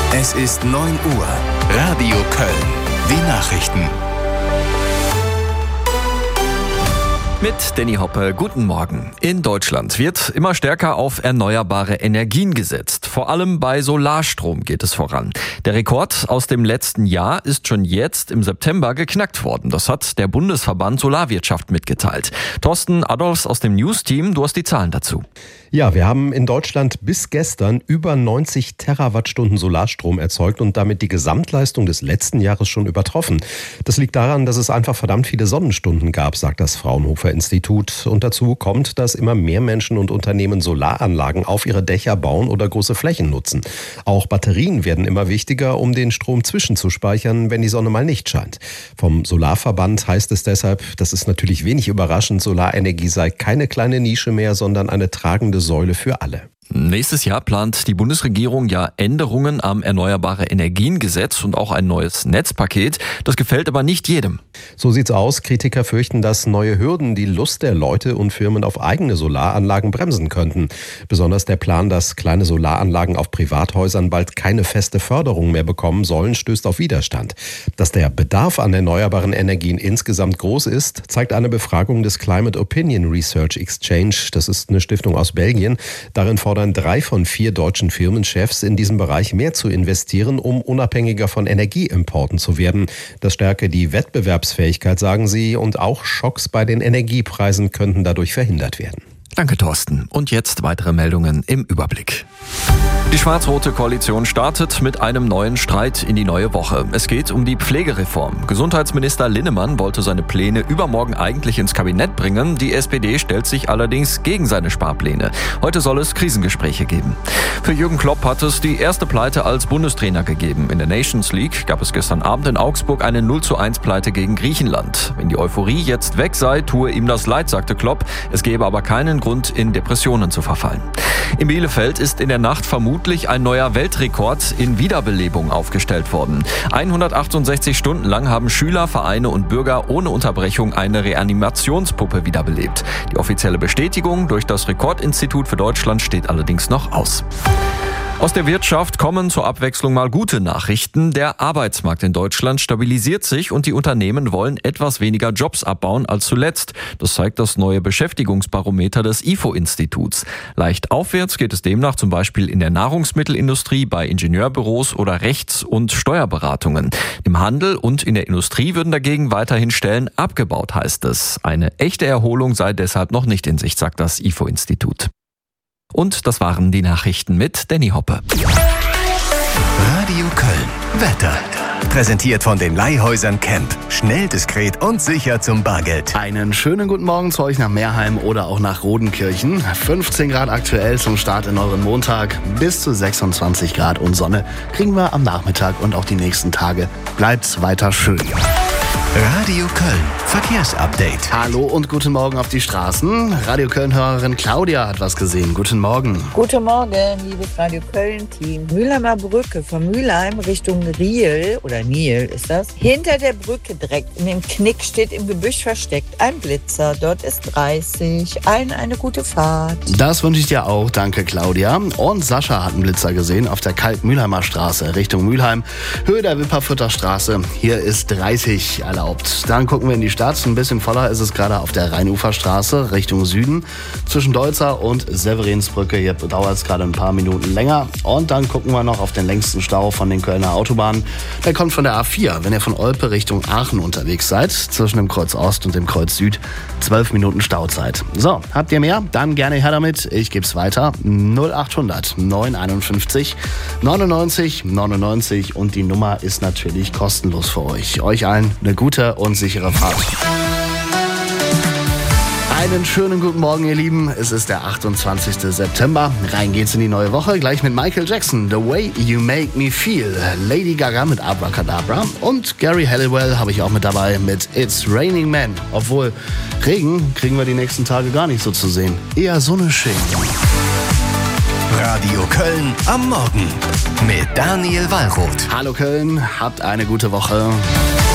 Es ist 9 Uhr. Radio Köln. Die Nachrichten. Mit Danny Hoppe, guten Morgen. In Deutschland wird immer stärker auf erneuerbare Energien gesetzt. Vor allem bei Solarstrom geht es voran. Der Rekord aus dem letzten Jahr ist schon jetzt im September geknackt worden. Das hat der Bundesverband Solarwirtschaft mitgeteilt. Thorsten Adolfs aus dem News-Team, du hast die Zahlen dazu. Ja, wir haben in Deutschland bis gestern über 90 Terawattstunden Solarstrom erzeugt und damit die Gesamtleistung des letzten Jahres schon übertroffen. Das liegt daran, dass es einfach verdammt viele Sonnenstunden gab, sagt das Fraunhofer Institut. Und dazu kommt, dass immer mehr Menschen und Unternehmen Solaranlagen auf ihre Dächer bauen oder große Flächen nutzen. Auch Batterien werden immer wichtiger, um den Strom zwischenzuspeichern, wenn die Sonne mal nicht scheint. Vom Solarverband heißt es deshalb, das ist natürlich wenig überraschend, Solarenergie sei keine kleine Nische mehr, sondern eine tragende Säule für alle. Nächstes Jahr plant die Bundesregierung ja Änderungen am Erneuerbare-Energien-Gesetz und auch ein neues Netzpaket. Das gefällt aber nicht jedem. So sieht's aus. Kritiker fürchten, dass neue Hürden die Lust der Leute und Firmen auf eigene Solaranlagen bremsen könnten. Besonders der Plan, dass kleine Solaranlagen auf Privathäusern bald keine feste Förderung mehr bekommen sollen, stößt auf Widerstand. Dass der Bedarf an erneuerbaren Energien insgesamt groß ist, zeigt eine Befragung des Climate Opinion Research Exchange. Das ist eine Stiftung aus Belgien. Darin fordern 3 von 4 deutschen Firmenchefs, in diesem Bereich mehr zu investieren, um unabhängiger von Energieimporten zu werden. Das stärke die Wettbewerbsfähigkeit, sagen sie, und auch Schocks bei den Energiepreisen könnten dadurch verhindert werden. Danke, Thorsten. Und jetzt weitere Meldungen im Überblick. Die schwarz-rote Koalition startet mit einem neuen Streit in die neue Woche. Es geht um die Pflegereform. Gesundheitsminister Linnemann wollte seine Pläne übermorgen eigentlich ins Kabinett bringen. Die SPD stellt sich allerdings gegen seine Sparpläne. Heute soll es Krisengespräche geben. Für Jürgen Klopp hat es die erste Pleite als Bundestrainer gegeben. In der Nations League gab es gestern Abend in Augsburg eine 0:1 Pleite gegen Griechenland. Wenn die Euphorie jetzt weg sei, tue ihm das leid, sagte Klopp. Es gebe aber keinen Grund, in Depressionen zu verfallen. In Bielefeld ist in der Nacht vermutlich ein neuer Weltrekord in Wiederbelebung aufgestellt worden. 168 Stunden lang haben Schüler, Vereine und Bürger ohne Unterbrechung eine Reanimationspuppe wiederbelebt. Die offizielle Bestätigung durch das Rekordinstitut für Deutschland steht allerdings noch aus. Aus der Wirtschaft kommen zur Abwechslung mal gute Nachrichten. Der Arbeitsmarkt in Deutschland stabilisiert sich und die Unternehmen wollen etwas weniger Jobs abbauen als zuletzt. Das zeigt das neue Beschäftigungsbarometer des IFO-Instituts. Leicht aufwärts geht es demnach zum Beispiel in der Nahrungsmittelindustrie, bei Ingenieurbüros oder Rechts- und Steuerberatungen. Im Handel und in der Industrie würden dagegen weiterhin Stellen abgebaut, heißt es. Eine echte Erholung sei deshalb noch nicht in Sicht, sagt das IFO-Institut. Und das waren die Nachrichten mit Danny Hoppe. Radio Köln. Wetter. Präsentiert von den Leihhäusern Camp. Schnell, diskret und sicher zum Bargeld. Einen schönen guten Morgen zu euch nach Meerheim oder auch nach Rodenkirchen. 15 Grad aktuell zum Start in euren Montag. Bis zu 26 Grad und Sonne kriegen wir am Nachmittag und auch die nächsten Tage. Bleibt's weiter schön. Radio Köln. Verkehrsupdate. Hallo und guten Morgen auf die Straßen. Radio Köln-Hörerin Claudia hat was gesehen. Guten Morgen. Guten Morgen, liebes Radio Köln-Team. Mühlheimer Brücke von Mülheim Richtung Riel, oder Niel ist das. Hinter der Brücke direkt in dem Knick steht im Gebüsch versteckt ein Blitzer. Dort ist 30. Allen eine gute Fahrt. Das wünsche ich dir auch. Danke, Claudia. Und Sascha hat einen Blitzer gesehen auf der Kalk-Mühlheimer Straße Richtung Mülheim. Höhe der Wipperfürther Straße. Hier ist 30 erlaubt. Dann gucken wir in die Stadt. Ein bisschen voller ist es gerade auf der Rheinuferstraße Richtung Süden. Zwischen Deutzer und Severinsbrücke. Hier dauert es gerade ein paar Minuten länger. Und dann gucken wir noch auf den längsten Stau von den Kölner Autobahnen. Der kommt von der A4, wenn ihr von Olpe Richtung Aachen unterwegs seid. Zwischen dem Kreuz Ost und dem Kreuz Süd. 12 Minuten Stauzeit. So, habt ihr mehr? Dann gerne her damit. Ich gebe es weiter. 0800 951 99 99 und die Nummer ist natürlich kostenlos für euch. Euch allen eine gute und sichere Fahrt. Einen schönen guten Morgen, ihr Lieben. Es ist der 28. September. Rein geht's in die neue Woche. Gleich mit Michael Jackson, The Way You Make Me Feel. Lady Gaga mit Abracadabra. Und Gary Halliwell habe ich auch mit dabei mit It's Raining Men. Obwohl, Regen kriegen wir die nächsten Tage gar nicht so zu sehen. Eher Sonne schien. Radio Köln am Morgen mit Daniel Wallroth. Hallo Köln, habt eine gute Woche.